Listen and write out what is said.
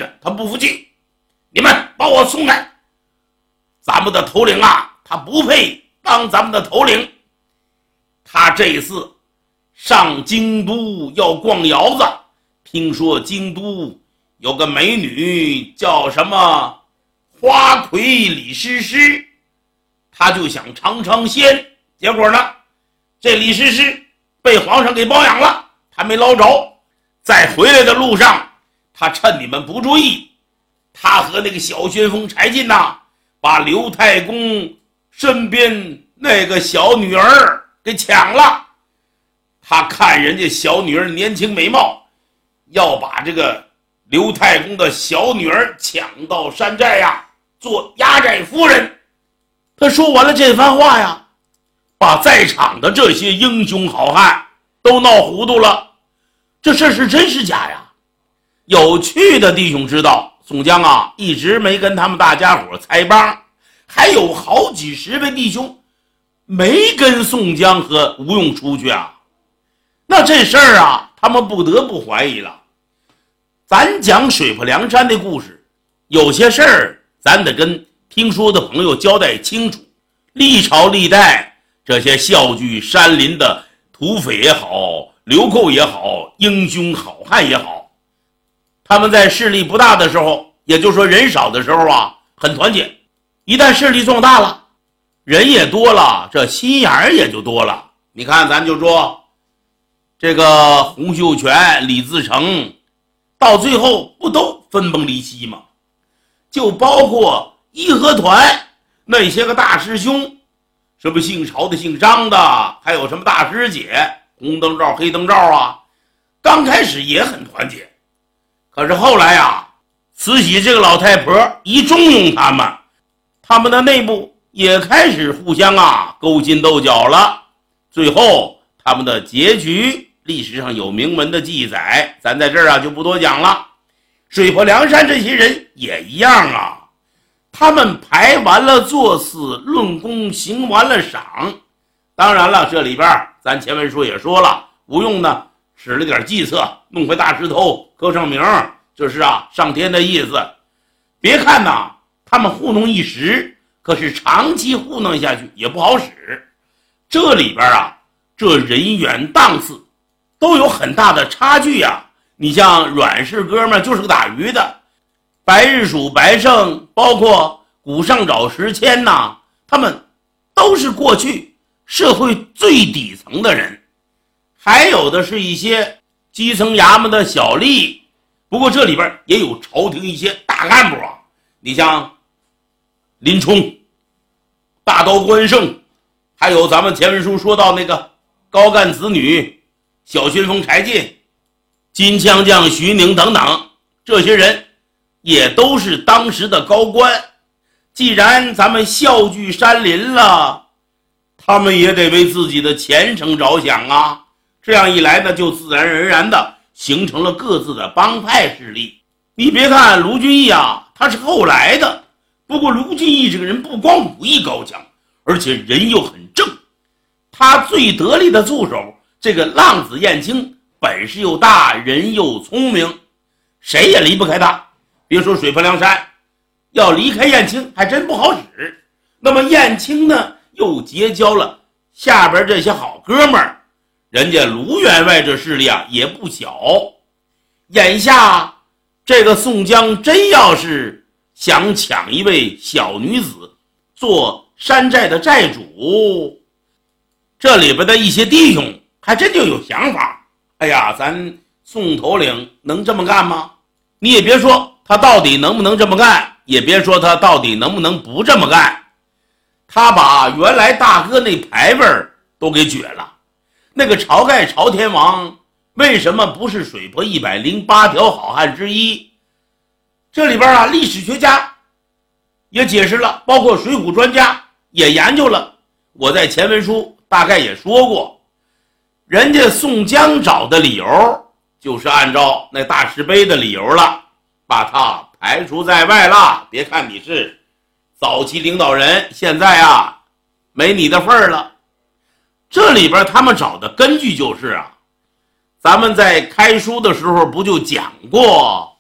呢，他不服气，你们把我送开！咱们的头领啊，他不配当咱们的头领。他这一次上京都要逛窑子，听说京都有个美女叫什么花魁李师师，他就想尝尝鲜。结果呢，这李师师被皇上给包养了，他没捞着。在回来的路上，他趁你们不注意，他和那个小旋风柴进呐，把刘太公身边那个小女儿给抢了。他看人家小女儿年轻美貌，要把这个刘太公的小女儿抢到山寨呀，做压寨夫人。他说完了这番话呀，把在场的这些英雄好汉都闹糊涂了。这事是真是假呀？有趣的弟兄知道，宋江啊一直没跟他们大家伙猜帮，还有好几十位弟兄没跟宋江和吴用出去啊。那这事儿啊，他们不得不怀疑了。咱讲水泊梁山的故事，有些事儿咱得跟听说的朋友交代清楚。历朝历代这些笑聚山林的土匪也好，流寇也好，英雄好汉也好，他们在势力不大的时候，也就是说人少的时候啊，很团结。一旦势力壮大了，人也多了，这心眼儿也就多了。你看咱就说这个洪秀全、李自成到最后不都分崩离析吗？就包括义和团那些个大师兄，什么姓曹的姓张的，还有什么大师姐红灯罩黑灯罩啊，刚开始也很团结。可是后来啊，慈禧这个老太婆一重用他们的内部也开始互相勾心斗角了。最后他们的结局历史上有明文的记载，咱在这儿就不多讲了。水泊梁山这些人也一样啊，他们排完了座次，论功行完了赏。当然了，这里边咱前文书也说了，吴用呢使了点计策，弄块大石头刻上名，这是上天的意思。别看他们糊弄一时，可是长期糊弄下去也不好使。这里边这人员档次都有很大的差距呀。你像阮氏哥们就是个打鱼的，白日鼠白胜，包括古上找石谦他们都是过去社会最底层的人。还有的是一些基层衙门的小吏，不过这里边也有朝廷一些大干部你像林冲、大刀关胜，还有咱们前文书说到那个高干子女小旋风柴进、金枪将徐宁等等，这些人也都是当时的高官。既然咱们笑聚山林了，他们也得为自己的前程着想啊。这样一来呢，就自然而然的形成了各自的帮派势力。你别看卢俊义他是后来的，不过卢俊义这个人不光武艺高强，而且人又很正。他最得力的助手这个浪子燕青本事又大，人又聪明，谁也离不开他。别说水泊梁山，要离开燕青还真不好使。那么燕青呢，又结交了下边这些好哥们儿，人家卢员外这势力也不小。眼下这个宋江真要是想抢一位小女子做山寨的寨主，这里边的一些弟兄还真就有想法。哎呀，咱宋头领能这么干吗？你也别说他到底能不能这么干，也别说他到底能不能不这么干，他把原来大哥那牌位都给撅了。那个晁盖晁天王为什么不是水泊108条好汉之一？这里边历史学家也解释了，包括水浒专家也研究了。我在前文书大概也说过，人家宋江找的理由就是按照那大石碑的理由了，把他排除在外了。别看你是早期领导人，现在没你的份儿了。这里边他们找的根据就是咱们在开书的时候不就讲过，